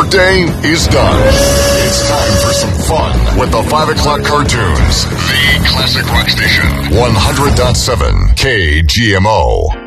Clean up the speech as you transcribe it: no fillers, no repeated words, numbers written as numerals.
workday is done. It's time for some fun with the 5 o'clock cartoons. The Classic Rock Station, 100.7 KGMO.